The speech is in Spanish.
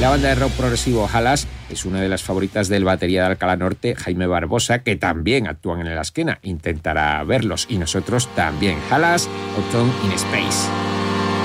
La banda de rock progresivo Halas es una de las favoritas del batería de Alcalá Norte, Jaime Barbosa, que también actúan en el Asquena. Intentará verlos y nosotros también. Halas, Autumn in Space.